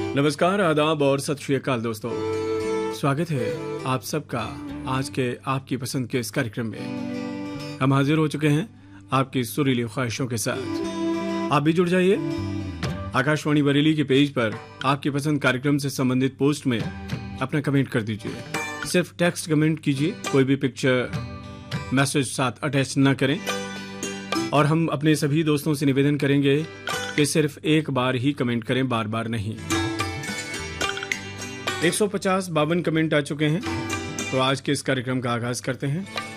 नमस्कार, आदाब और सत श्री अकाल दोस्तों। स्वागत है आप सबका आज के आपकी पसंद के इस कार्यक्रम में। हम हाजिर हो चुके हैं आपकी सुरीली ख्वाहिशों के साथ। आप भी जुड़ जाइए आकाशवाणी बरेली के पेज पर आपकी पसंद कार्यक्रम से संबंधित पोस्ट में अपना कमेंट कर दीजिए। सिर्फ टेक्स्ट कमेंट कीजिए, कोई भी पिक्चर मैसेज साथ अटैच न करें। और हम अपने सभी दोस्तों से निवेदन करेंगे कि सिर्फ एक बार ही कमेंट करें, बार बार नहीं। 152 कमेंट आ चुके हैं, तो आज के इस कार्यक्रम का आगाज करते हैं।